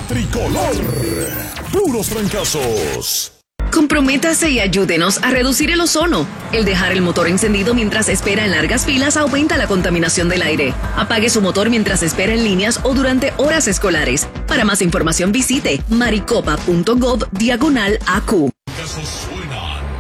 La Tricolor. Puros trancazos. Comprométase y ayúdenos a reducir el ozono. El dejar el motor encendido mientras espera en largas filas aumenta la contaminación del aire. Apague su motor mientras espera en líneas o durante horas escolares. Para más información visite maricopa.gov/AQ.